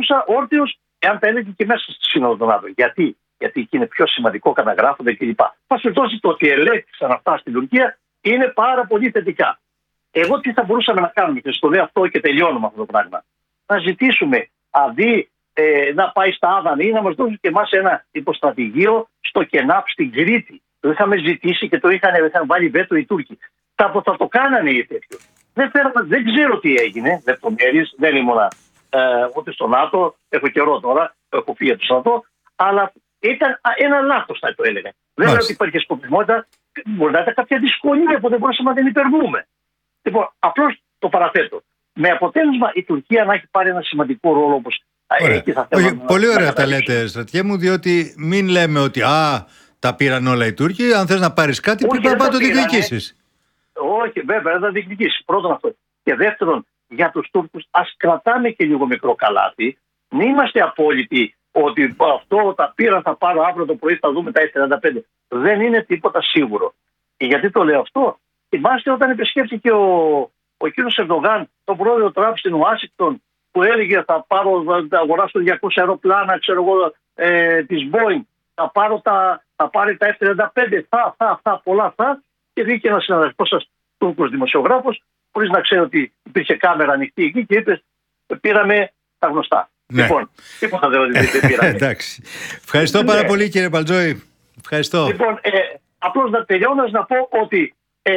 κρατούσα όρθιος εάν τα έλεγε και μέσα στη Σύνοδο των ΝΑΤΟ. Γιατί εκεί είναι πιο σημαντικό, καταγράφονται κλπ. Πάση περιπτώσει, το ότι ελέγχθησαν αυτά στην Τουρκία είναι πάρα πολύ θετικά. Εγώ τι θα μπορούσαμε να κάνουμε, και στο λέω αυτό και τελειώνουμε αυτό το πράγμα. Να ζητήσουμε αντί να πάει στα Άδανα ή να μας δώσουν και εμάς ένα υποστρατηγείο στο ΚΕΝΑΠ στην Κρήτη. Το είχαμε ζητήσει και το είχαν βάλει βέτο οι Τούρκοι. Θα το κάνανε ή τέτοιο. Δεν ξέρω τι έγινε, λεπτομέρειες, δεν ήμουνα ούτε στο ΝΑΤΟ, έχω καιρό τώρα, έχω φύγει από το ΝΑΤΟ, αλλά ήταν ένα λάθος, θα το έλεγα. Δεν λέω ότι υπάρχει σκοπιμότητα, μπορεί να ήταν κάποια δυσκολία που δεν μπορούσαμε να την υπερβούμε. Λοιπόν, απλώς το παραθέτω. Με αποτέλεσμα η Τουρκία να έχει πάρει ένα σημαντικό ρόλο όπως έχει. Πολύ ωραία τα λέτε, στρατιέ μου, διότι μην λέμε ότι τα πήραν όλα οι Τούρκοι. Αν θες να πάρεις κάτι, πρέπει να το διεκδικήσεις. Όχι, βέβαια, δεν θα διεκδικήσει. Πρώτον αυτό. Και δεύτερον, για τους Τούρκους, ας κρατάμε και λίγο μικρό καλάθι. Μην είμαστε απόλυτοι ότι αυτό τα πήραν, θα πάρω αύριο το πρωί, θα δούμε τα F-35. Δεν είναι τίποτα σίγουρο. Και γιατί το λέω αυτό? Θυμάστε όταν επισκέφθηκε ο κύριος Ερντογάν, τον πρόεδρο Τραμπ στην Ουάσιγκτον, που έλεγε θα αγοράσω 200 αεροπλάνα, ξέρω εγώ, της Boeing, θα πάρει τα F-35, πολλά θα. Και βγήκε ένας συναδελφός σας, Τούρκος δημοσιογράφος, χωρίς να ξέρει ότι υπήρχε κάμερα ανοιχτή εκεί και είπε: πήραμε τα γνωστά. Ναι. Λοιπόν, τίποτα δεν πήραμε. Εντάξει. Ευχαριστώ πάρα πολύ, κύριε Μπαλτζόη. Ευχαριστώ. Λοιπόν, απλώς τελειώνοντας να πω ότι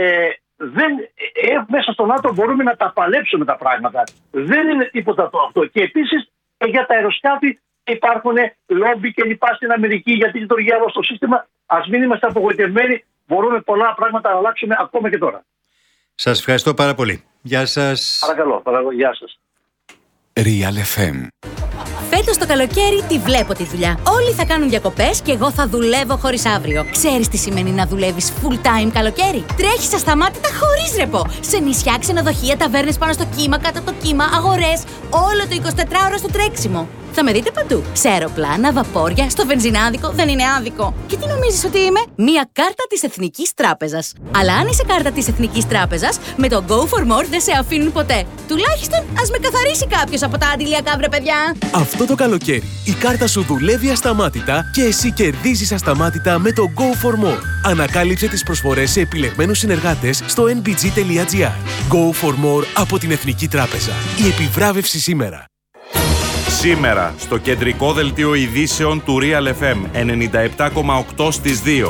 μέσα στο ΝΑΤΟ μπορούμε να τα παλέψουμε τα πράγματα. Δεν είναι τίποτα αυτό. Και επίσης για τα αεροσκάφη υπάρχουν λόμπι και λοιπά στην Αμερική για τη λειτουργία όλο στο σύστημα. Ας μην είμαστε απογοητευμένοι. Μπορούμε πολλά πράγματα να αλλάξουμε ακόμα και τώρα. Σας ευχαριστώ πάρα πολύ. Γεια σας. Παρακαλώ. Γεια σας. Real FM. Φέτος το καλοκαίρι τη βλέπω τη δουλειά. Όλοι θα κάνουν διακοπές και εγώ θα δουλεύω χωρίς αύριο. Ξέρεις τι σημαίνει να δουλεύεις full time καλοκαίρι? Τρέχεις ασταμάτητα χωρίς ρεπό. Σε νησιά, ξενοδοχεία, ταβέρνες πάνω στο κύμα, κάτω από το κύμα, αγορές. Όλο το 24ωρο στο τρέξιμο. Θα με δείτε παντού. Σε αεροπλάνα, βαπόρια, στο βενζινάδικο, δεν είναι άδικο. Και τι νομίζεις ότι είμαι? Μία κάρτα της Εθνικής Τράπεζας. Αλλά αν είσαι κάρτα της Εθνικής Τράπεζας, με το Go for More δεν σε αφήνουν ποτέ. Τουλάχιστον ας με καθαρίσει κάποιος από τα αντιλιακά, βρε παιδιά. Αυτό το καλοκαίρι η κάρτα σου δουλεύει ασταμάτητα και εσύ κερδίζεις ασταμάτητα με το Go for More. Ανακάλυψε τις προσφορές σε επιλεγμένους συνεργάτες στο nbg.gr. Go for More από την Εθνική Τράπεζα. Η επιβράβευση σήμερα. Σήμερα, στο κεντρικό δελτίο ειδήσεων του Real FM 97,8 στις 2.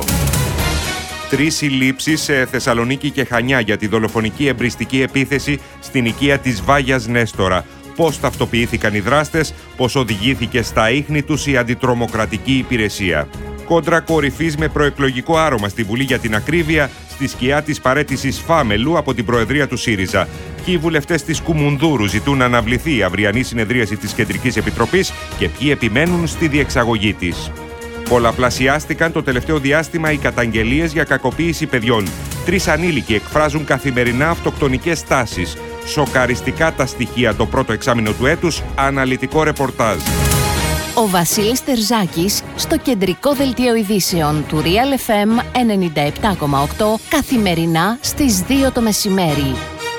3 συλλήψεις σε Θεσσαλονίκη και Χανιά για τη δολοφονική εμπριστική επίθεση στην οικία της Βάγιας Νέστορα. Πώς ταυτοποιήθηκαν οι δράστες, πώς οδηγήθηκε στα ίχνη τους η αντιτρομοκρατική υπηρεσία. Κόντρα κορυφής με προεκλογικό άρωμα στη Βουλή για την ακρίβεια, στη σκιά της παραίτησης Φάμελου από την Προεδρία του ΣΥΡΙΖΑ. Και οι βουλευτές της Κουμουνδούρου ζητούν να αναβληθεί η αυριανή συνεδρίαση της Κεντρικής Επιτροπής και ποιοι επιμένουν στη διεξαγωγή της. Πολλαπλασιάστηκαν το τελευταίο διάστημα οι καταγγελίες για κακοποίηση παιδιών. 3 ανήλικοι εκφράζουν καθημερινά αυτοκτονικές τάσεις. Σοκαριστικά τα στοιχεία το πρώτο εξάμηνο του έτους, αναλυτικό ρεπορτάζ. Ο Βασίλης Τερζάκης στο κεντρικό δελτίο ειδήσεων του Real FM 97,8 καθημερινά στις 2 το μεσημέρι.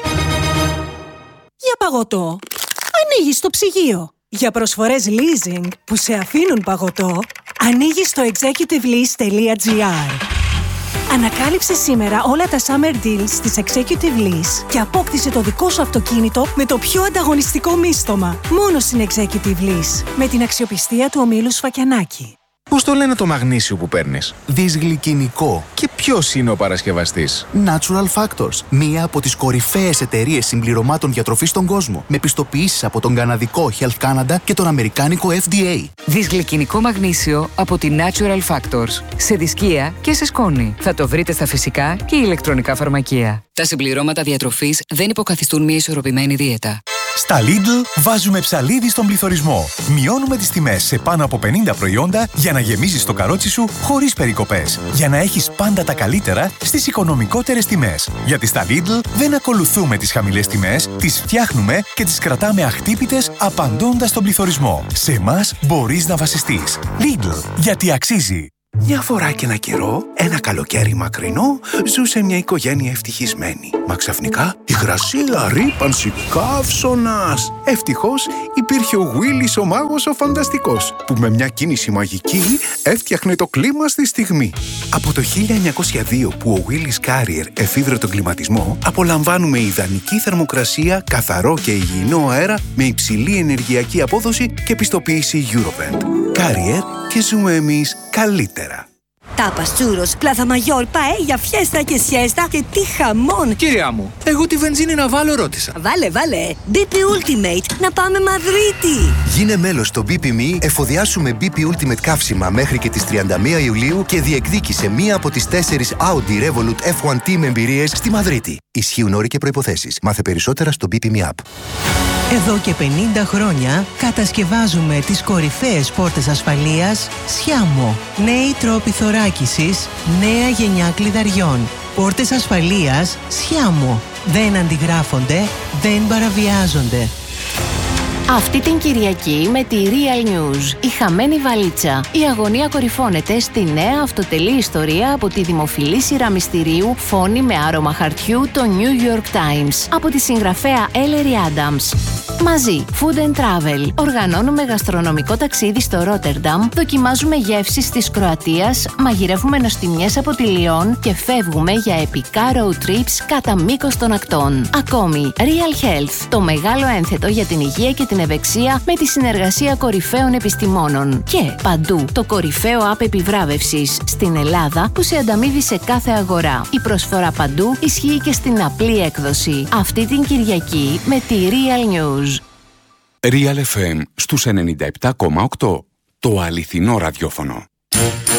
Για παγωτό, ανοίγεις το ψυγείο. Για προσφορές leasing που σε αφήνουν παγωτό, ανοίγεις το executivelease.gr. Ανακάλυψε σήμερα όλα τα summer deals της Executive Lease και απόκτησε το δικό σου αυτοκίνητο με το πιο ανταγωνιστικό μίσθωμα. Μόνο στην Executive Lease, με την αξιοπιστία του ομίλου Σφακιανάκη. Πώς το λένε το μαγνήσιο που παίρνεις? Δυσγλυκινικό. Και ποιος είναι ο παρασκευαστής? Natural Factors. Μία από τις κορυφαίες εταιρείες συμπληρωμάτων διατροφής στον κόσμο. Με πιστοποιήσεις από τον καναδικό Health Canada και τον αμερικάνικο FDA. Δυσγλυκινικό μαγνήσιο από τη Natural Factors. Σε δισκία και σε σκόνη. Θα το βρείτε στα φυσικά και ηλεκτρονικά φαρμακεία. Τα συμπληρώματα διατροφής δεν υποκαθιστούν μια ισορροπημένη δίαιτα. Στα Lidl βάζουμε ψαλίδι στον πληθωρισμό. Μειώνουμε τις τιμές σε πάνω από 50 προϊόντα για να γεμίζεις το καρότσι σου χωρίς περικοπές. Για να έχεις πάντα τα καλύτερα στις οικονομικότερες τιμές. Γιατί στα Lidl δεν ακολουθούμε τις χαμηλές τιμές, τις φτιάχνουμε και τις κρατάμε αχτύπητες απαντώντας στον πληθωρισμό. Σε εμάς μπορείς να βασιστείς. Lidl, γιατί αξίζει. Μια φορά και ένα καιρό, ένα καλοκαίρι μακρινό, ζούσε μια οικογένεια ευτυχισμένη. Μα ξαφνικά, υγρασία, ρύπανση, καύσωνας. Ευτυχώς υπήρχε ο Willis ο μάγος ο φανταστικός, που με μια κίνηση μαγική έφτιαχνε το κλίμα στη στιγμή. Από το 1902 που ο Willis Carrier εφήβρε τον κλιματισμό, απολαμβάνουμε ιδανική θερμοκρασία, καθαρό και υγιεινό αέρα με υψηλή ενεργειακή απόδοση και πιστοποίηση Eurovent. Carrier και ζούμε εμείς καλύτερα. Τάπας, τσούρος, πλάθα μαγιόρ, παέλια, φιέστα και σιέστα και τι χαμόν! Κυρία μου, εγώ τη βενζίνη να βάλω ρώτησα. Βάλε, BP Ultimate, να πάμε Μαδρίτη! Γίνε μέλος στο BP.me, εφοδιάσουμε BP Ultimate καύσιμα μέχρι και τις 31 Ιουλίου και διεκδίκησε μία από τις 4 Audi Revolut F1 Team εμπειρίες στη Μαδρίτη. Ισχύουν όροι και προϋποθέσεις. Μάθε περισσότερα στο BP.me app. Εδώ και 50 χρόνια κατασκευάζουμε τις κορυφαίες πόρτες ασφαλείας Sciamo. Νέοι τρόποι θωράκισης, νέα γενιά κλειδαριών. Πόρτες ασφαλείας Sciamo. Δεν αντιγράφονται, δεν παραβιάζονται. Αυτή την Κυριακή με τη Real News, η χαμένη βαλίτσα. Η αγωνία κορυφώνεται στη νέα αυτοτελή ιστορία από τη δημοφιλή σειρά μυστηρίου Φόνη με άρωμα χαρτιού, το New York Times, από τη συγγραφέα Ellery Adams. Μαζί, Food and Travel. Οργανώνουμε γαστρονομικό ταξίδι στο Ρότερνταμ, δοκιμάζουμε γεύσεις της Κροατίας, μαγειρεύουμε νοστιμιές από τη Λιόν και φεύγουμε για επικά road trips κατά μήκος των ακτών. Ακόμη, Real Health, το μεγάλο ένθετο για την υγεία και την ευεξία με τη συνεργασία κορυφαίων επιστημόνων. Και παντού, το κορυφαίο app επιβράβευσης στην Ελλάδα που σε ανταμείβει σε κάθε αγορά. Η προσφορά παντού ισχύει και στην απλή έκδοση. Αυτή την Κυριακή με τη Real News. Real FM στους 97,8. Το αληθινό ραδιόφωνο.